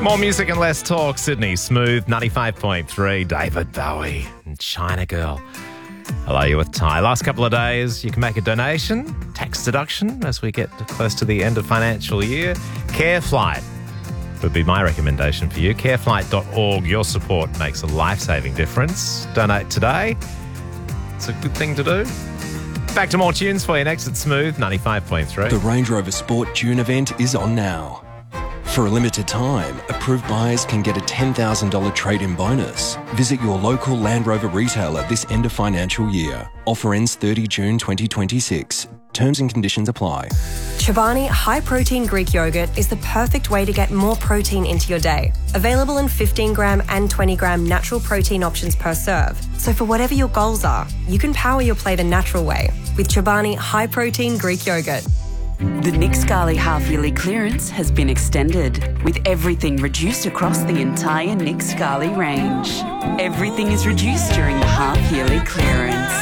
More music and less talk. Sydney Smooth 95.3. David Bowie and China Girl. Hello, you with Ty. Last couple of days, you can make a donation, tax deduction as we get close to the end of financial year. CareFlight would be my recommendation for you. Careflight.org. Your support makes a life-saving difference. Donate today. It's a good thing to do. Back to more tunes for you next at Smooth 95.3. The Range Rover Sport June event is on now. For a limited time, approved buyers can get a $10,000 trade-in bonus. Visit your local Land Rover retailer this end of financial year. Offer ends 30 June 2026. Terms and conditions apply. Chobani high-protein Greek yogurt is the perfect way to get more protein into your day. Available in 15-gram and 20-gram natural protein options per serve. So for whatever your goals are, you can power your plate a natural way with Chobani high-protein Greek yogurt. The Nick Scali half-yearly clearance has been extended, with everything reduced across the entire Nick Scali range. Everything is reduced during the half-yearly clearance.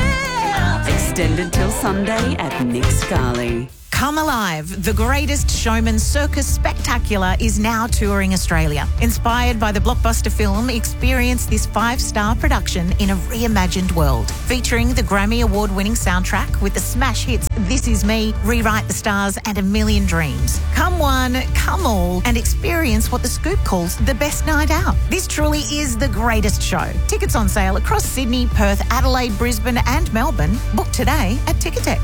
Extended till Sunday at Nick Scali. Come Alive, the greatest showman circus spectacular is now touring Australia. Inspired by the blockbuster film, experience this 5-star production in a reimagined world. Featuring the Grammy Award-winning soundtrack with the smash hits This Is Me, Rewrite the Stars and A Million Dreams. Come one, come all, and experience what The Scoop calls the best night out. This truly is the greatest show. Tickets on sale across Sydney, Perth, Adelaide, Brisbane and Melbourne. Book today at Ticketek.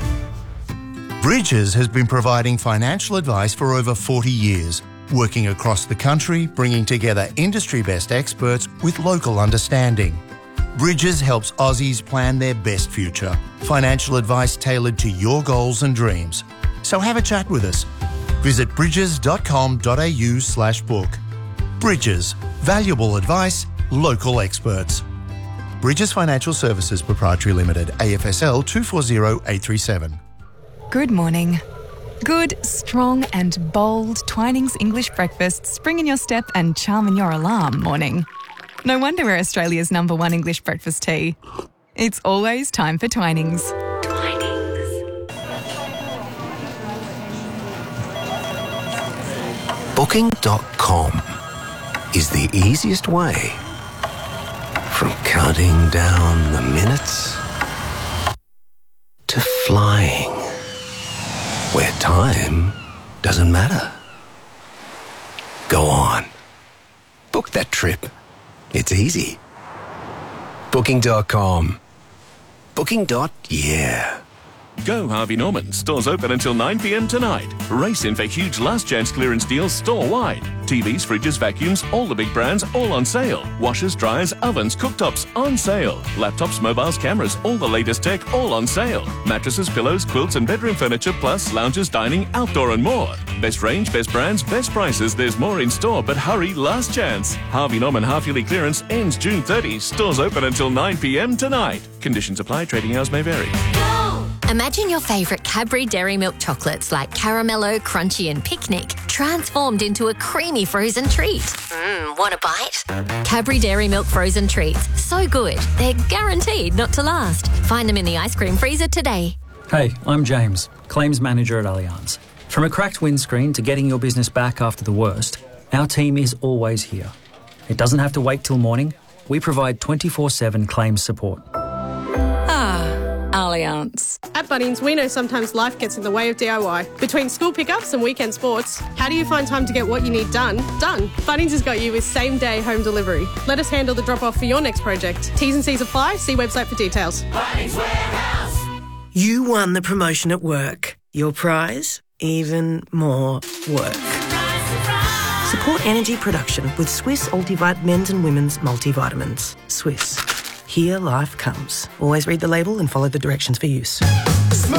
Bridges has been providing financial advice for over 40 years, working across the country, bringing together industry-best experts with local understanding. Bridges helps Aussies plan their best future. Financial advice tailored to your goals and dreams. So have a chat with us. Visit bridges.com.au/book. Bridges. Valuable advice, local experts. Bridges Financial Services Proprietary Limited, AFSL 240837. Good morning. Good, strong and bold Twinings English breakfast spring in your step and charm in your alarm morning. No wonder we're Australia's #1 English breakfast tea. It's always time for Twinings. Twinings. Booking.com is the easiest way from counting down the minutes to flying, where time doesn't matter. Go on. Book that trip. It's easy. Booking.com. Booking.yeah. Go Harvey Norman. Stores open until 9 p.m. tonight. Race in for huge last chance clearance deals store-wide. TVs, fridges, vacuums, all the big brands, all on sale. Washers, dryers, ovens, cooktops, on sale. Laptops, mobiles, cameras, all the latest tech, all on sale. Mattresses, pillows, quilts and bedroom furniture, plus lounges, dining, outdoor and more. Best range, best brands, best prices. There's more in store, but hurry, last chance. Harvey Norman half-yearly clearance ends June 30. Stores open until 9 p.m. tonight. Conditions apply. Trading hours may vary. Imagine your favourite Cadbury Dairy Milk chocolates like Caramello, Crunchy and Picnic transformed into a creamy frozen treat. Want a bite? Cadbury Dairy Milk frozen treats. So good, they're guaranteed not to last. Find them in the ice cream freezer today. Hey, I'm James, Claims Manager at Allianz. From a cracked windscreen to getting your business back after the worst, our team is always here. It doesn't have to wait till morning. We provide 24/7 claims support. Allianz. At Bunnings, we know sometimes life gets in the way of DIY. Between school pickups and weekend sports, how do you find time to get what you need done? Bunnings has got you with same-day home delivery. Let us handle the drop-off for your next project. T's and C's apply. See website for details. Bunnings Warehouse. You won the promotion at work. Your prize? Even more work. Support energy production with Swiss Ultivite men's and women's multivitamins. Swiss. Here life comes. Always read the label and follow the directions for use.